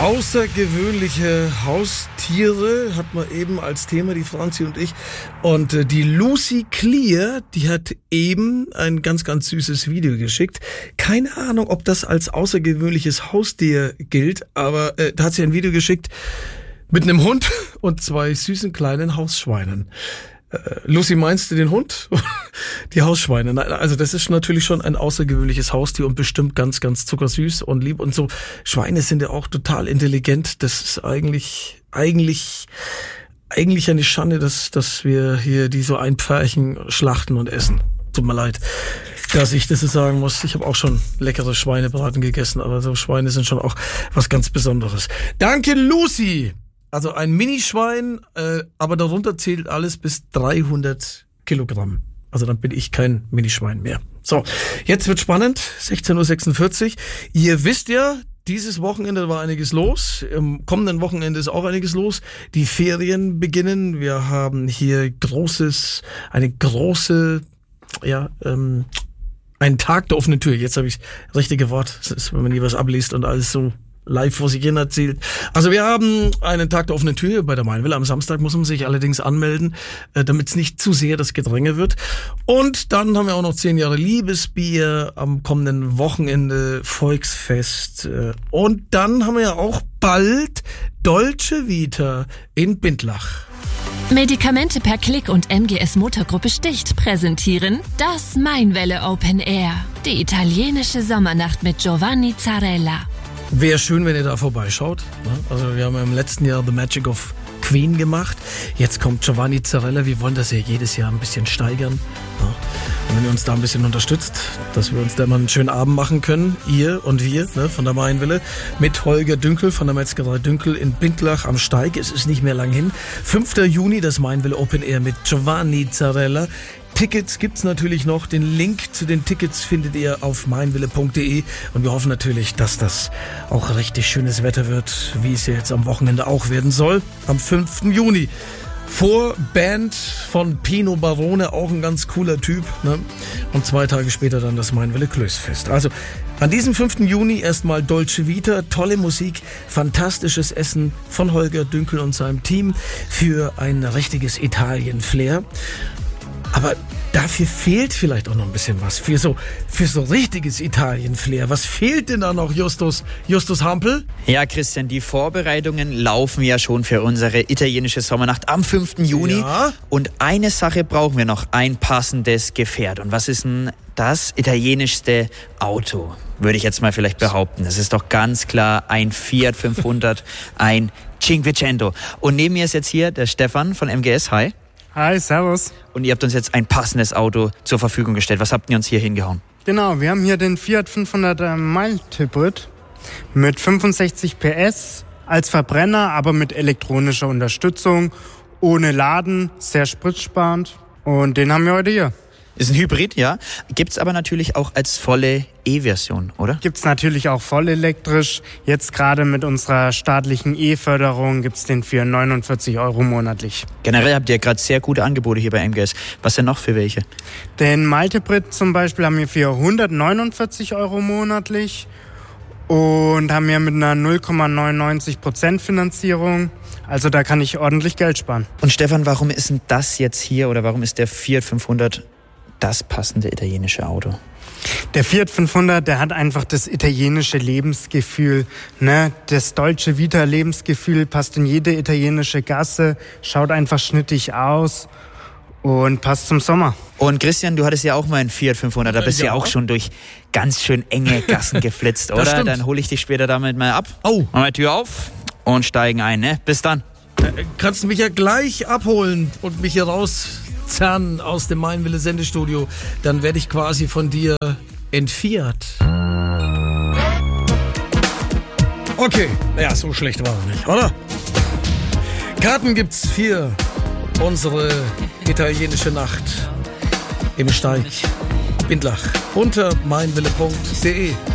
Außergewöhnliche Haustiere hat man eben als Thema, die Franzi und ich. Und die Lucy Clear, die hat eben ein ganz, ganz süßes Video geschickt. Keine Ahnung, ob das als außergewöhnliches Haustier gilt, aber da hat sie ein Video geschickt mit einem Hund und 2 süßen kleinen Hausschweinen. Lucy, meinst du den Hund? Die Hausschweine. Also das ist natürlich schon ein außergewöhnliches Haustier und bestimmt ganz, ganz zuckersüß und lieb und so. Schweine sind ja auch total intelligent. Das ist eigentlich eine Schande, dass wir hier die so ein Pferchen schlachten und essen. Tut mir leid, dass ich das so sagen muss. Ich habe auch schon leckere Schweinebraten gegessen, aber so Schweine sind schon auch was ganz Besonderes. Danke, Lucy! Also ein Minischwein, aber darunter zählt alles bis 300 Kilogramm. Also dann bin ich kein Minischwein mehr. So, jetzt wird spannend, 16:46 Uhr. Ihr wisst ja, dieses Wochenende war einiges los. Im kommenden Wochenende ist auch einiges los. Die Ferien beginnen. Wir haben hier einen Tag der offenen Tür. Jetzt habe ich das richtige Wort. Das ist, wenn man nie was abliest und alles so live vor sich hin erzählt. Also wir haben einen Tag der offenen Tür bei der Mainville. Am Samstag muss man sich allerdings anmelden, damit es nicht zu sehr das Gedränge wird. Und dann haben wir auch noch 10 Jahre Liebesbier am kommenden Wochenende, Volksfest. Und dann haben wir ja auch bald Dolce Vita in Bindlach. Medikamente per Klick und MGS Motorgruppe Sticht präsentieren das Mainwelle Open Air. Die italienische Sommernacht mit Giovanni Zarella. Wäre schön, wenn ihr da vorbeischaut. Also wir haben ja im letzten Jahr The Magic of Queen gemacht. Jetzt kommt Giovanni Zarella. Wir wollen das ja jedes Jahr ein bisschen steigern. Und wenn ihr uns da ein bisschen unterstützt, dass wir uns da mal einen schönen Abend machen können, ihr und wir von der Mainwille, mit Holger Dünkel von der Metzgerei Dünkel in Bindlach am Steig. Es ist nicht mehr lang hin. 5. Juni, das Mainwille Open Air mit Giovanni Zarella. Tickets gibt's natürlich noch. Den Link zu den Tickets findet ihr auf mainwille.de. Und wir hoffen natürlich, dass das auch richtig schönes Wetter wird, wie es ja jetzt am Wochenende auch werden soll. Am 5. Juni. Vorband von Pino Barone, auch ein ganz cooler Typ. Und 2 Tage später dann das Mainwille Klößfest. Also an diesem 5. Juni erstmal Dolce Vita, tolle Musik, fantastisches Essen von Holger Dünkel und seinem Team für ein richtiges Italien-Flair. Aber dafür fehlt vielleicht auch noch ein bisschen was. Für so richtiges Italien-Flair. Was fehlt denn da noch, Justus Hampel? Ja, Christian, die Vorbereitungen laufen ja schon für unsere italienische Sommernacht am 5. Juni. Ja. Und eine Sache brauchen wir noch, ein passendes Gefährt. Und was ist denn das italienischste Auto? Würde ich jetzt mal vielleicht behaupten. Das ist doch ganz klar ein Fiat 500, ein Cinquecento. Und neben mir ist jetzt hier der Stefan von MGS. Hi. Hi, servus. Und ihr habt uns jetzt ein passendes Auto zur Verfügung gestellt. Was habt ihr uns hier hingehauen? Genau, wir haben hier den Fiat 500 Mild Hybrid mit 65 PS als Verbrenner, aber mit elektronischer Unterstützung, ohne Laden, sehr spritzsparend. Und den haben wir heute hier. Ist ein Hybrid, ja. Gibt's aber natürlich auch als volle E-Version, oder? Gibt's natürlich auch voll elektrisch. Jetzt gerade mit unserer staatlichen E-Förderung gibt's den für 49 € monatlich. Generell habt ihr gerade sehr gute Angebote hier bei MGS. Was denn noch für welche? Den Mild Hybrid zum Beispiel haben wir für 149 € monatlich und haben wir mit einer 0,99% Finanzierung. Also da kann ich ordentlich Geld sparen. Und Stefan, warum ist denn das jetzt hier oder warum ist der Fiat 500 das passende italienische Auto? Der Fiat 500, der hat einfach das italienische Lebensgefühl, Das Dolce Vita Lebensgefühl passt in jede italienische Gasse, schaut einfach schnittig aus und passt zum Sommer. Und Christian, du hattest ja auch mal einen Fiat 500, da bist du ja auch schon durch ganz schön enge Gassen geflitzt, oder? Dann hole ich dich später damit mal ab. Oh. Machen wir die Tür auf und steigen ein, ne? Bis dann. Kannst du mich ja gleich abholen und mich hier rauszerren aus dem Mainwille Sendestudio. Dann werde ich quasi von dir entfiat. Okay, ja, so schlecht war er nicht, oder? Karten gibt's für unsere italienische Nacht im Steig Bindlach unter mainwille.de.